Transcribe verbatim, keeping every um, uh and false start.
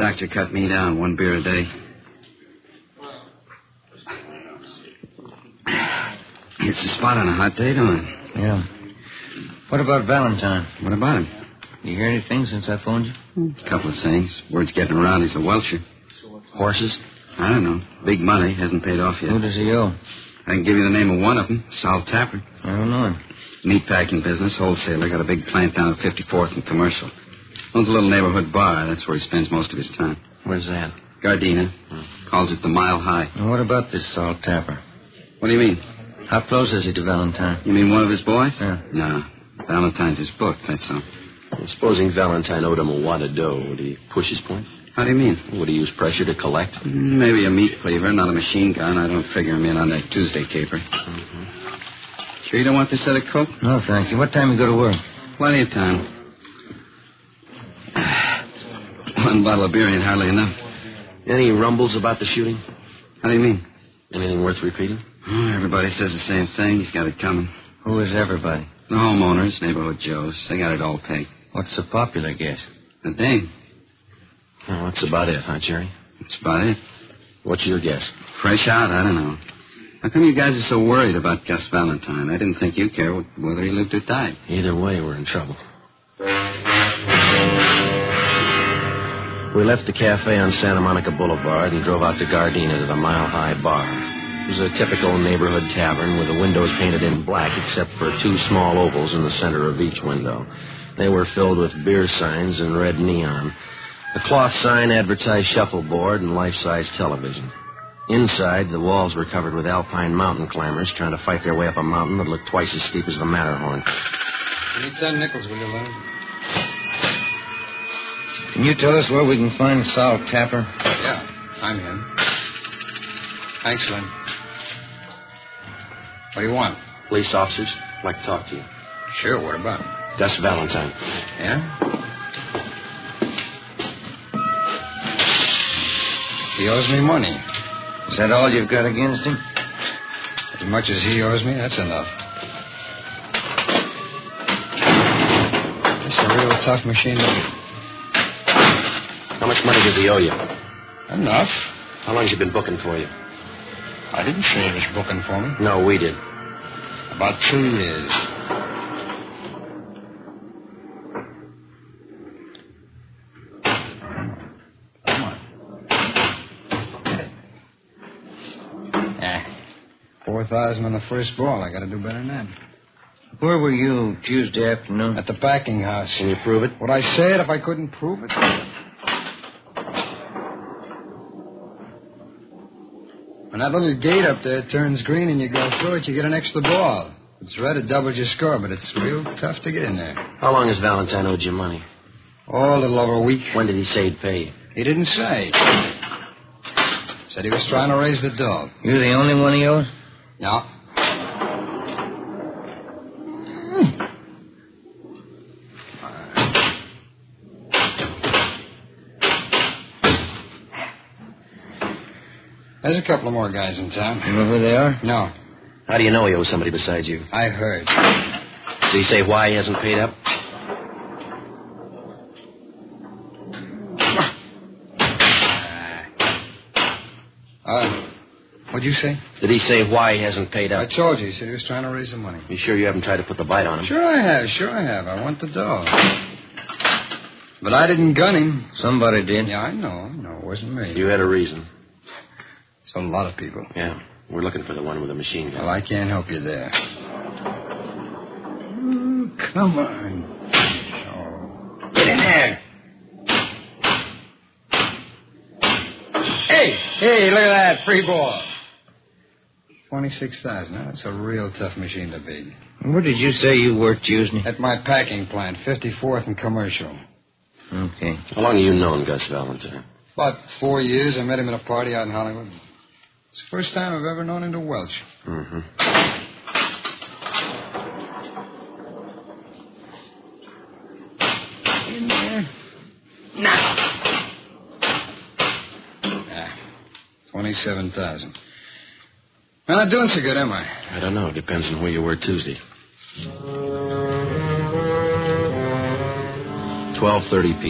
Doctor cut me down, one beer a day. It's a spot on a hot day, don't it? Yeah. What about Valentine? What about him? You hear anything since I phoned you? A couple of things. Word's getting around he's a welcher. Horses? I don't know. Big money. Hasn't paid off yet. Who does he owe? I can give you the name of one of them. Sal Tapper. I don't know him. Meatpacking business, wholesaler. Got a big plant down at fifty-fourth and Commercial. Owns a little neighborhood bar. That's where he spends most of his time. Where's that? Gardena. Hmm. Calls it the Mile High. And what about this Sal Tapper? What do you mean? How close is he to Valentine? You mean one of his boys? Yeah. No. Valentine's his book, that's all. Well, supposing Valentine owed him a wad of dough, would he push his point? How do you mean? Would he use pressure to collect? Maybe a meat cleaver, not a machine gun. I don't figure him in on that Tuesday caper. Mm-hmm. Sure you don't want this other coke? No, thank you. What time you go to work? Plenty of time. One bottle of beer ain't hardly enough. Any rumbles about the shooting? How do you mean? Anything worth repeating? Oh, everybody says the same thing. He's got it coming. Who is everybody? The homeowners, neighborhood Joes. They got it all pegged. What's the popular guess? The dame. Well, that's about it, huh, Jerry? That's about it. What's your guess? Fresh out? I don't know. How come you guys are so worried about Gus Valentine? I didn't think you cared whether he lived or died. Either way, we're in trouble. We left the cafe on Santa Monica Boulevard and drove out to Gardena to the Mile High Bar. It was a typical neighborhood tavern with the windows painted in black except for two small ovals in the center of each window. They were filled with beer signs and red neon. The cloth sign advertised shuffleboard and life-size television. Inside, the walls were covered with alpine mountain climbers trying to fight their way up a mountain that looked twice as steep as the Matterhorn. Need ten nickels, will you, Lynn? Can you tell us where we can find Sal Tapper? Yeah, I'm him. Thanks, Lynn. What do you want? Police officers, I'd like to talk to you. Sure, what about him? Gus Valentine. Yeah? He owes me money. Is that all you've got against him? As much as he owes me, that's enough. It's a real tough machine to beat. How much money does he owe you? Enough. How long has he been booking for you? I didn't say he was booking for me. No, we did. About two years. Come on. Yeah. Four thousand on the first ball. I got to do better than that. Where were you Tuesday afternoon? At the packing house. Can you prove it? Would I say it if I couldn't prove it? When that little gate up there turns green and you go through it, you get an extra ball. If it's red, it doubles your score, but it's real tough to get in there. How long has Valentine owed you money? Oh, a little over a week. When did he say he'd pay you? He didn't say. Said he was trying to raise the dog. You're the only one he owes? No. There's a couple of more guys in town. You know who they are? No. How do you know he owes somebody besides you? I heard. Did he say why he hasn't paid up? Uh, what'd you say? Did he say why he hasn't paid up? I told you. He said he was trying to raise the money. You sure you haven't tried to put the bite on him? Sure I have. Sure I have. I want the dog. But I didn't gun him. Somebody did. Yeah, I know. No, it wasn't me. You had a reason. It's a lot of people. Yeah. We're looking for the one with the machine gun. Well, I can't help you there. Oh, come on. Oh. Get in there. Hey, hey, look at that. Free ball. twenty-six thousand. Now, that's a real tough machine to beat. Where did you say you worked Tuesday? At my packing plant, fifty-fourth and Commercial. Okay. How long have you known Gus Valentine? About four years. I met him at a party out in Hollywood. It's the first time I've ever known him to welch. Mm-hmm. In there. Now. Ah, twenty-seven thousand. I'm not doing so good, am I? I don't know. It depends on where you were Tuesday. twelve thirty p.m.